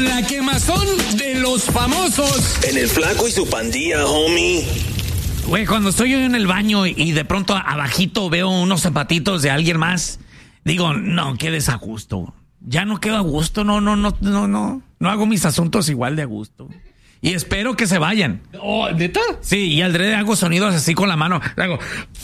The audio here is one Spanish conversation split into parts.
con la quemazón de los famosos. En el Flaco y su pandilla, homie. Güey, cuando estoy yo en el baño y de pronto abajito veo unos zapatitos de alguien más, digo, no, qué desajusto. Ya no quedo a gusto, no hago mis asuntos igual de a gusto. Y espero que se vayan. Oh, ¿neta? Sí, y al dread hago sonidos así con la mano. Hago...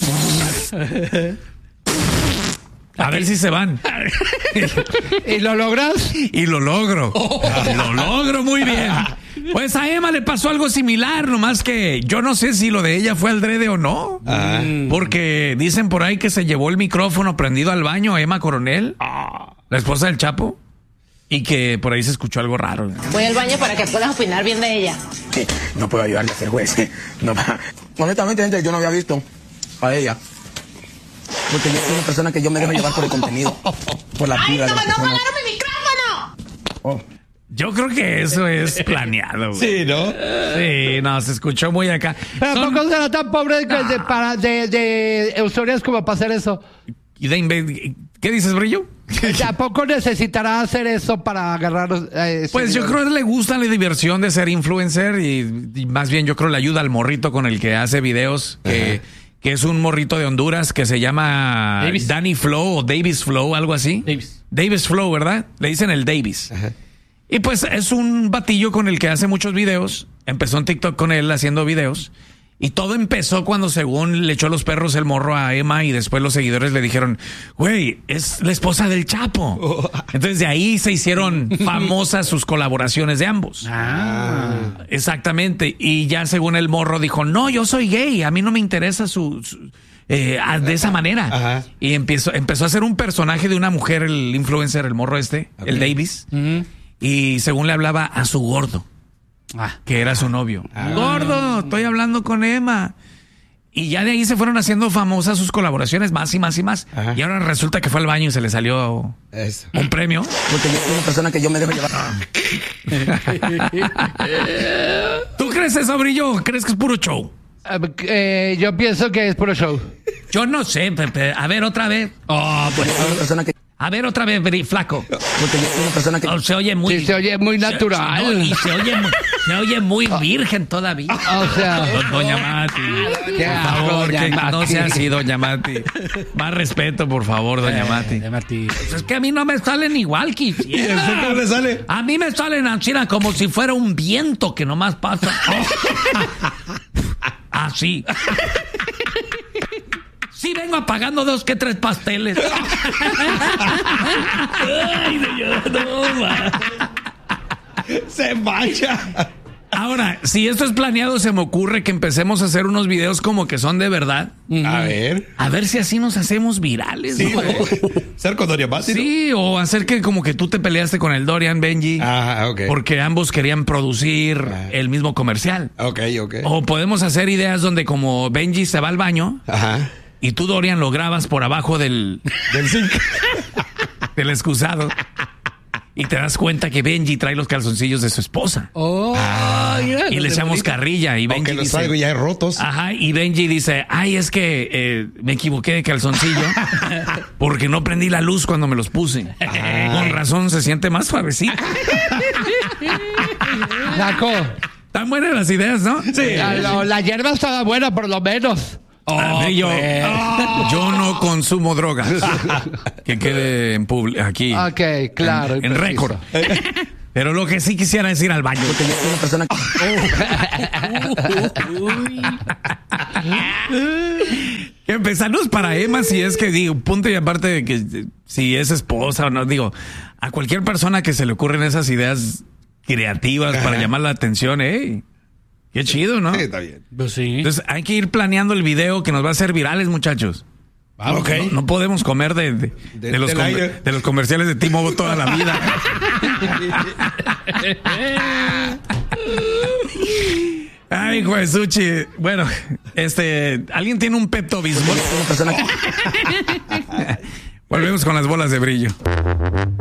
A ver si se van. ¿Y lo logras? Y lo logro. Lo logro muy bien. Pues a Emma le pasó algo similar, nomás que yo no sé si lo de ella fue al drede o no. Porque dicen por ahí que se llevó el micrófono prendido al baño, Emma Coronel, la esposa del Chapo, y que por ahí se escuchó algo raro. Voy al baño para que puedas opinar bien de ella. Sí, no puedo ayudarle a ser juez. No, honestamente, gente, yo no había visto a ella. Porque yo soy una persona que yo me dejo llevar por el contenido. Por la ¡Ay, vida no, de las no personas. jalaron mi micrófono! Oh. Yo creo que eso es planeado, güey. Sí, ¿no? Sí, no, se escuchó muy acá. Pero tampoco será tan pobre de usuarios como para hacer eso. ¿Qué dices, Brillo? Tampoco necesitará hacer eso para agarrar. Pues yo creo que le gusta la diversión de ser influencer y más bien yo creo le ayuda al morrito con el que hace videos, que es un morrito de Honduras que se llama Davis. Danny Flow o Davis Flow, algo así. Davis Flow, ¿verdad? Le dicen el Davis. Y pues es un batillo con el que hace muchos videos. Empezó en TikTok con él haciendo videos. Y todo empezó cuando según le echó los perros el morro a Emma y después los seguidores le dijeron, güey, es la esposa del Chapo. Entonces de ahí se hicieron famosas sus colaboraciones de ambos. Exactamente. Y ya según el morro dijo, no, yo soy gay, a mí no me interesa de esa manera. Y empezó a hacer un personaje de una mujer, el influencer, el morro el Davis. Y según le hablaba a su gordo. Que era su novio. Gordo, estoy hablando con Emma. Y ya de ahí se fueron haciendo famosas sus colaboraciones más y más y más. Y ahora resulta que fue al baño y se le salió un premio. Porque yo soy una persona que yo me dejo llevar. ¿Tú crees eso, Brillo? ¿Crees que es puro show? Yo pienso que es puro show. Yo no sé, Pepe. A ver, otra vez. Porque yo soy una persona que... A ver, otra vez, Flaco. Porque yo soy una persona que... Oh, se oye muy... Sí, se oye muy natural. No, y se oye muy virgen todavía. O sea... Doña Mati, por favor, que no sea así, Doña Mati. Más respeto, por favor, Doña Mati. Pues es que a mí no me salen igual quisiera. ¿Cómo le sale? A mí me salen así como si fuera un viento que nomás pasa. Así. Sí, vengo apagando 2 que 3 pasteles. Ay, Se mancha. Ahora, si esto es planeado, se me ocurre que empecemos a hacer unos videos como que son de verdad. A ver. A ver si así nos hacemos virales. Sí, ¿no? ser con Doria Mati. Sí, o hacer que como que tú te peleaste con el Dorian, Benji. Ok. Porque ambos querían producir el mismo comercial. Ok. O podemos hacer ideas donde como Benji se va al baño y tú, Dorian, lo grabas por abajo del zinc, del excusado. Y te das cuenta que Benji trae los calzoncillos de su esposa. Y le echamos carrilla. Y Benji Aunque los dice, traigo ya rotos. y Benji dice, ay, es que me equivoqué de calzoncillo porque no prendí la luz cuando me los puse. Con razón se siente más suavecito. Naco. Están buenas las ideas, ¿no? Sí. La hierba estaba buena, por lo menos. Yo no consumo drogas. Que quede en aquí. Ok, claro. En récord. Pero lo que sí quisiera es ir al baño. Porque yo soy una persona que... Empezarnos para Emma, si es que digo, punto y aparte de que si es esposa o no, digo, a cualquier persona que se le ocurren esas ideas creativas para llamar la atención, qué chido, ¿no? Sí, está bien. Pues sí. Entonces hay que ir planeando el video que nos va a hacer virales, muchachos. Ok. No podemos comer de los comerciales de T-Mobile toda la vida. Ay, hijo de Suchi. Bueno, ¿alguien tiene un Pepto-Bismol? Volvemos con las bolas de brillo.